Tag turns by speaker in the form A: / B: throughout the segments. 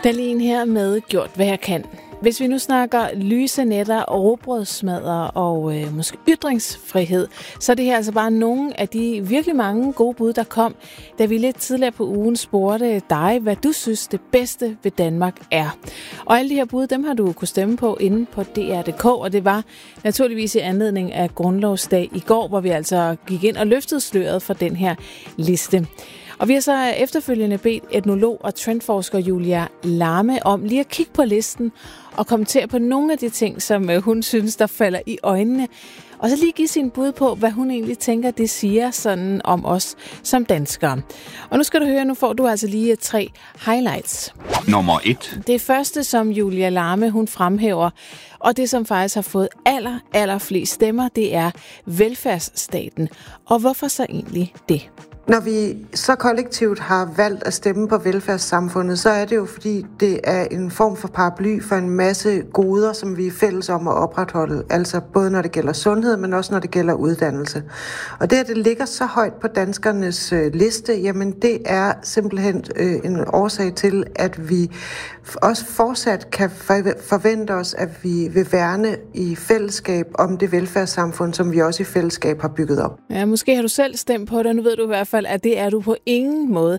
A: Dalin her med Gjort, hvad jeg kan. Hvis vi nu snakker lyse nætter, rugbrødsmadder og måske ytringsfrihed, så er det her altså bare nogle af de virkelig mange gode bud, der kom, da vi lidt tidligere på ugen spurgte dig, hvad du synes det bedste ved Danmark er. Og alle de her bud, dem har du kunne stemme på inde på DR.dk, og det var naturligvis i anledning af Grundlovsdag i går, hvor vi altså gik ind og løftede sløret for den her liste. Og vi har så efterfølgende bedt etnolog og trendforsker Julia Larme om lige at kigge på listen og kommentere på nogle af de ting, som hun synes, der falder i øjnene. Og så lige give sin bud på, hvad hun egentlig tænker, det siger sådan om os som danskere. Og nu skal du høre, nu får du altså lige 3 highlights.
B: Nummer 1.
A: Det første, som Julia Larme hun fremhæver, og det som faktisk har fået allerflest stemmer, det er velfærdsstaten. Og hvorfor så egentlig det?
C: Når vi så kollektivt har valgt at stemme på velfærdssamfundet, så er det jo fordi, det er en form for paraply for en masse goder, som vi er fælles om at opretholde. Altså både når det gælder sundhed, men også når det gælder uddannelse. Og det, at det ligger så højt på danskernes liste, jamen det er simpelthen en årsag til, at vi også fortsat kan forvente os, at vi vil værne i fællesskab om det velfærdssamfund, som vi også i fællesskab har bygget op.
A: Ja, måske har du selv stemt på det, og nu ved du i hvert fald, at det er du på ingen måde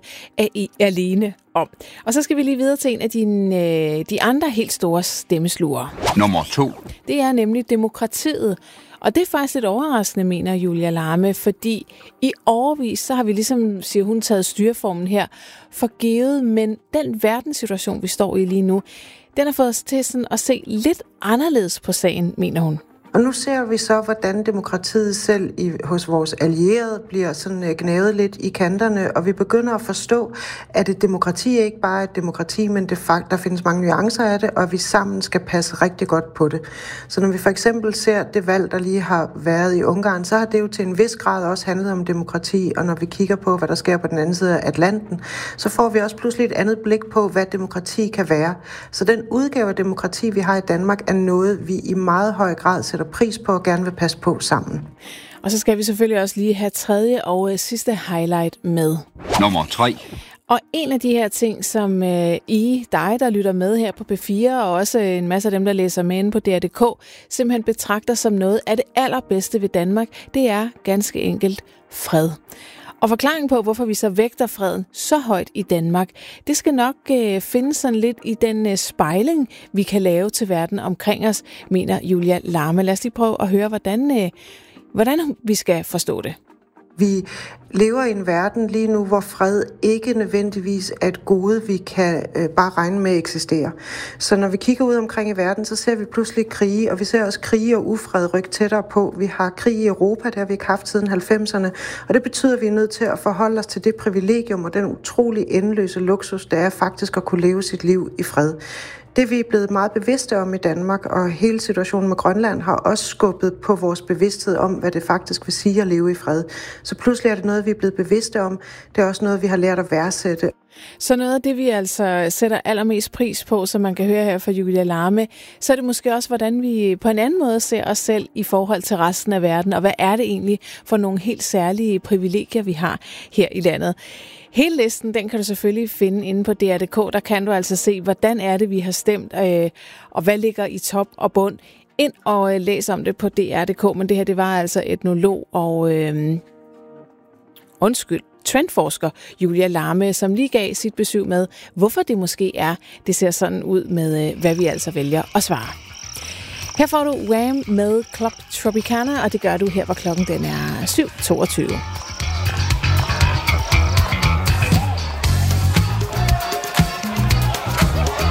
A: alene om. Og så skal vi lige videre til en af de andre helt store stemmeslugere.
B: Nummer 2.
A: Det er nemlig demokratiet. Og det er faktisk lidt overraskende, mener Julia Larme, fordi i årevis, så har vi ligesom, siger hun, taget styreformen her for givet, men den verdenssituation, vi står i lige nu, den har fået os til sådan at se lidt anderledes på sagen, mener hun.
C: Og nu ser vi så, hvordan demokratiet selv hos vores allierede bliver sådan gnavet lidt i kanterne, og vi begynder at forstå, at et demokrati ikke bare er et demokrati, men det fakt, der findes mange nuancer af det, og at vi sammen skal passe rigtig godt på det. Så når vi for eksempel ser det valg, der lige har været i Ungarn, så har det jo til en vis grad også handlet om demokrati, og når vi kigger på, hvad der sker på den anden side af Atlanten, så får vi også pludselig et andet blik på, hvad demokrati kan være. Så den udgave af demokrati, vi har i Danmark, er noget, vi i meget høj grad sætter pris på og gerne vil passe på sammen.
A: Og så skal vi selvfølgelig også lige have tredje og sidste highlight med.
B: Nummer 3.
A: Og en af de her ting, som dig, der lytter med her på P4, og også en masse af dem, der læser med inde på DR.dk, simpelthen betragter som noget af det allerbedste ved Danmark, det er ganske enkelt fred. Og forklaringen på, hvorfor vi så vægter freden så højt i Danmark, det skal nok findes sådan lidt i den spejling, vi kan lave til verden omkring os, mener Julia Larme. Lad os lige prøve at høre, hvordan vi skal forstå det.
C: Vi lever i en verden lige nu, hvor fred ikke nødvendigvis er et gode, vi kan bare regne med eksisterer. Så når vi kigger ud omkring i verden, så ser vi pludselig krige, og vi ser også krige og ufred rykke tættere på. Vi har krig i Europa, det har vi ikke haft siden 90'erne, og det betyder, at vi er nødt til at forholde os til det privilegium og den utrolig endeløse luksus, det er faktisk at kunne leve sit liv i fred. Det vi er blevet meget bevidste om i Danmark, og hele situationen med Grønland har også skubbet på vores bevidsthed om, hvad det faktisk vil sige at leve i fred. Så pludselig er det noget, vi er blevet bevidste om. Det er også noget, vi har lært at værdsætte.
A: Så noget af det, vi altså sætter allermest pris på, som man kan høre her fra Julia Larme, så er det måske også, hvordan vi på en anden måde ser os selv i forhold til resten af verden, og hvad er det egentlig for nogle helt særlige privilegier, vi har her i landet. Hele listen, den kan du selvfølgelig finde inde på DR.dk. Der kan du altså se, hvordan er det, vi har stemt, og hvad ligger i top og bund. Ind og læs om det på DR.dk, men det her, det var altså etnolog og trendforsker Julia Larme, som lige gav sit besøg med, hvorfor det måske er, det ser sådan ud med, hvad vi altså vælger at svare. Her får du Wham med Club Tropicana, og det gør du her, hvor klokken den er 7:22.